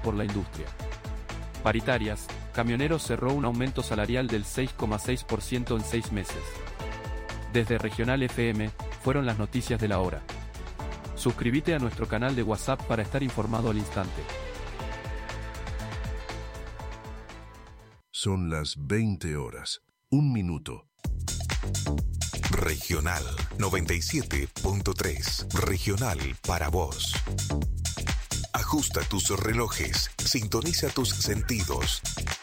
por la industria. Paritarias, Camioneros cerró un aumento salarial del 6,6% en 6 meses. Desde Regional FM, fueron las noticias de la hora. Suscríbete a nuestro canal de WhatsApp para estar informado al instante. Son las 20 horas, 1 minuto. Regional 97.3. Regional para vos. Ajusta tus relojes, sintoniza tus sentidos.